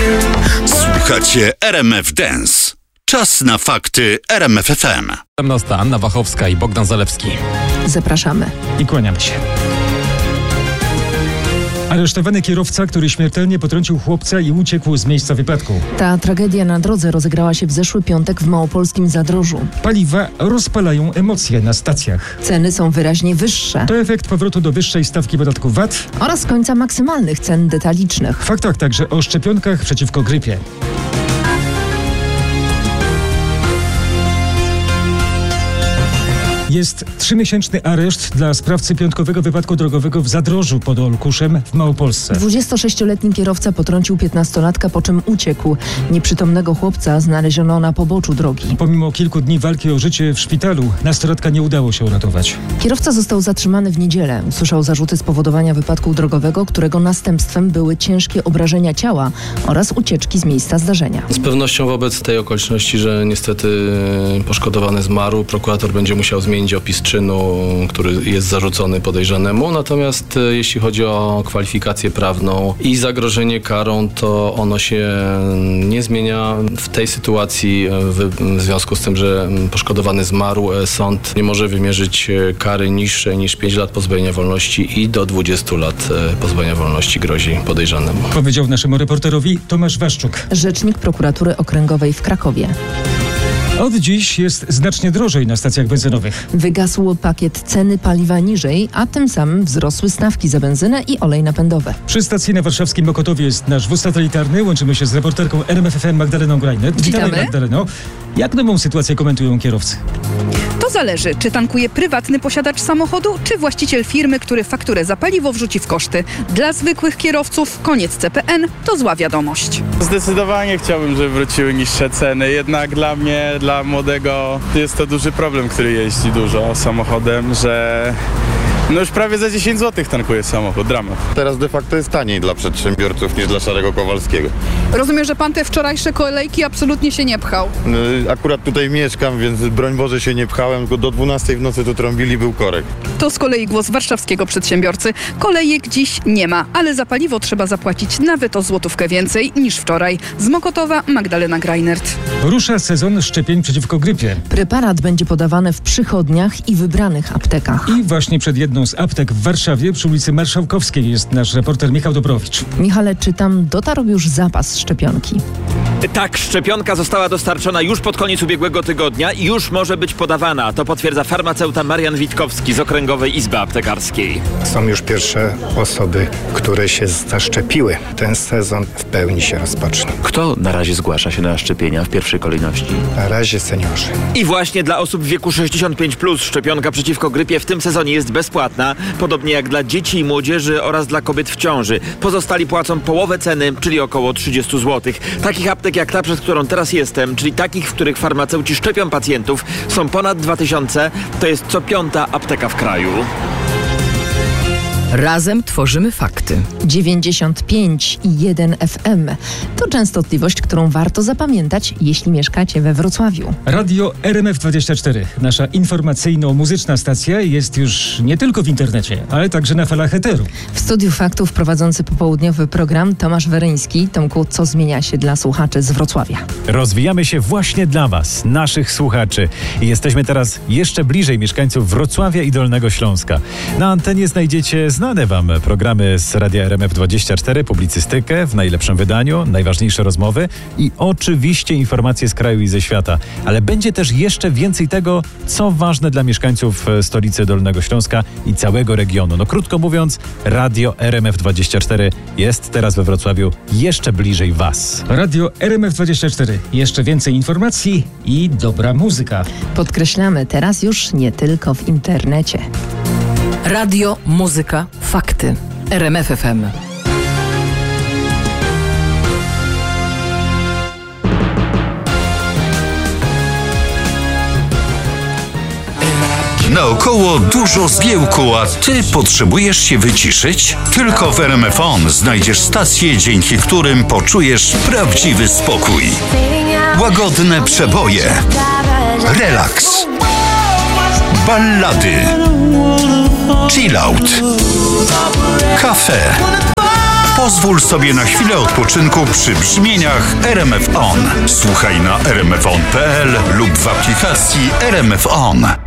Słuchacie RMF Dance. Czas na fakty RMF FM. Anna Wachowska i Bogdan Zalewski. Zapraszamy. I kłaniamy się. Aresztowany kierowca, który śmiertelnie potrącił chłopca i uciekł z miejsca wypadku. Ta tragedia na drodze rozegrała się w zeszły piątek w małopolskim Zadrożu. Paliwa rozpalają emocje na stacjach. Ceny są wyraźnie wyższe. To efekt powrotu do wyższej stawki podatku VAT oraz końca maksymalnych cen detalicznych. W faktach także o szczepionkach przeciwko grypie. Jest 3-miesięczny areszt dla sprawcy piątkowego wypadku drogowego w Zadrożu pod Olkuszem w Małopolsce. 26-letni kierowca potrącił 15-latka, po czym uciekł. Nieprzytomnego chłopca znaleziono na poboczu drogi. Pomimo kilku dni walki o życie w szpitalu, nastolatka nie udało się uratować. Kierowca został zatrzymany w niedzielę. Usłyszał zarzuty spowodowania wypadku drogowego, którego następstwem były ciężkie obrażenia ciała oraz ucieczki z miejsca zdarzenia. Z pewnością wobec tej okoliczności, że niestety poszkodowany zmarł, prokurator będzie musiał zmienić opis czynu, który jest zarzucony podejrzanemu. Natomiast jeśli chodzi o kwalifikację prawną i zagrożenie karą, to ono się nie zmienia. W tej sytuacji w związku z tym, że poszkodowany zmarł, sąd nie może wymierzyć kary niższej niż 5 lat pozbawienia wolności i do 20 lat pozbawienia wolności grozi podejrzanemu. Powiedział naszemu reporterowi Tomasz Waszczuk, rzecznik prokuratury okręgowej w Krakowie. Od dziś jest znacznie drożej na stacjach benzynowych. Wygasł pakiet ceny paliwa niżej, a tym samym wzrosły stawki za benzynę i olej napędowy. Przy stacji na warszawskim Mokotowie jest nasz wóz satelitarny. Łączymy się z reporterką RMF FM Magdaleną Grajnert. Witamy. Magdaleno. Jak nową sytuację komentują kierowcy? To zależy, czy tankuje prywatny posiadacz samochodu, czy właściciel firmy, który fakturę za paliwo wrzuci w koszty. Dla zwykłych kierowców koniec CPN to zła wiadomość. Zdecydowanie chciałbym, żeby wróciły niższe ceny. Jednak dla mnie, dla młodego, jest to duży problem, który jeździ dużo samochodem, że już prawie za 10 zł tankuje samochód. Dramat. Teraz de facto jest taniej dla przedsiębiorców niż dla szarego Kowalskiego. Rozumiem, że pan te wczorajsze kolejki absolutnie się nie pchał. Akurat tutaj mieszkam, więc broń Boże się nie pchałem, tylko do 12 w nocy tu trąbili, był korek. To z kolei głos warszawskiego przedsiębiorcy. Kolejek dziś nie ma, ale za paliwo trzeba zapłacić nawet o złotówkę więcej niż wczoraj. Z Mokotowa Magdalena Grajnert. Rusza sezon szczepień przeciwko grypie. Preparat będzie podawany w przychodniach i wybranych aptekach. I właśnie przed jedną z aptek w Warszawie przy ulicy Marszałkowskiej jest nasz reporter Michał Dobrowicz. Michale, czy tam dotarł już zapas szczepionki? Tak, szczepionka została dostarczona już pod koniec ubiegłego tygodnia i już może być podawana. To potwierdza farmaceuta Marian Witkowski z Okręgowej Izby Aptekarskiej. Są już pierwsze osoby, które się zaszczepiły. Ten sezon w pełni się rozpocznie. Kto na razie zgłasza się na szczepienia w pierwszej kolejności? Na razie seniorzy. I właśnie dla osób w wieku 65+ szczepionka przeciwko grypie w tym sezonie jest bezpłatna, podobnie jak dla dzieci i młodzieży oraz dla kobiet w ciąży. Pozostali płacą połowę ceny, czyli około 30 zł. Takich aptek jak ta, przed którą teraz jestem, czyli takich, w których farmaceuci szczepią pacjentów, są ponad 2000. To jest co 5. apteka w kraju. Razem tworzymy fakty. 95,1 FM. To częstotliwość, którą warto zapamiętać, jeśli mieszkacie we Wrocławiu. Radio RMF24, nasza informacyjno-muzyczna stacja, jest już nie tylko w internecie, ale także na falach eteru. W studiu faktów prowadzący popołudniowy program Tomasz Weryński. Tomku, co zmienia się dla słuchaczy z Wrocławia? Rozwijamy się właśnie dla Was, naszych słuchaczy. I jesteśmy teraz jeszcze bliżej mieszkańców Wrocławia i Dolnego Śląska. Na antenie znajdziecie znane Wam programy z Radia RMF24, publicystykę w najlepszym wydaniu, najważniejsze rozmowy i oczywiście informacje z kraju i ze świata. Ale będzie też jeszcze więcej tego, co ważne dla mieszkańców stolicy Dolnego Śląska i całego regionu. No krótko mówiąc, Radio RMF24 jest teraz we Wrocławiu jeszcze bliżej Was. Radio RMF24. Jeszcze więcej informacji i dobra muzyka. Podkreślamy, teraz już nie tylko w internecie. Radio, muzyka, fakty. RMF FM. Naokoło dużo zgiełku, a ty potrzebujesz się wyciszyć? Tylko w RMF On znajdziesz stacje, dzięki którym poczujesz prawdziwy spokój. Łagodne przeboje, relaks, ballady, chill out, kafe, Pozwól sobie na chwilę odpoczynku przy brzmieniach RMF On. Słuchaj na rmfon.pl lub w aplikacji RMF On.